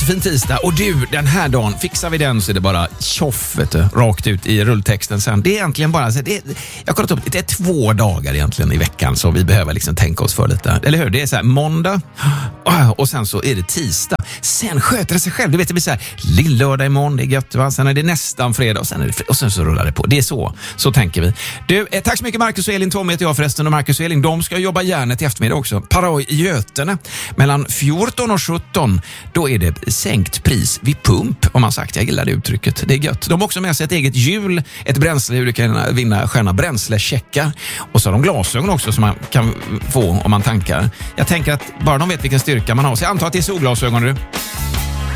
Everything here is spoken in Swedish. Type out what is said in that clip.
jättefin tisdag. Och du, den här dagen, fixar vi den så är det bara tjoff, vet du, rakt ut i rulltexten sen. Det är egentligen bara, jag har kollat upp, det är 2 dagar egentligen i veckan så vi behöver liksom tänka oss för lite. Eller hur? Det är så här måndag och sen så är det tisdag. Sen sköter det sig själv. Du vet, det blir så här, lillördag imorgon, det är gött, va? Sen är det nästan fredag och sen är det och sen så rullar det på. Det är så tänker vi. Du, tack så mycket Marcus och Elin. Tommy heter jag förresten och Marcus och Elin, de ska jobba järnet i eftermiddag också. Paroj i Götene. Mellan 14 och 17, då är det sänkt pris vid pump, om man sagt. Jag gillar det uttrycket. Det är gött. De har också med sig ett eget hjul, ett bränsle, hur du kan vinna sköna bränslecheckar. Och så har de glasögon också som man kan få om man tankar. Jag tänker att bara de vet vilken styrka man har. Så jag antar att det är solglasögon, du.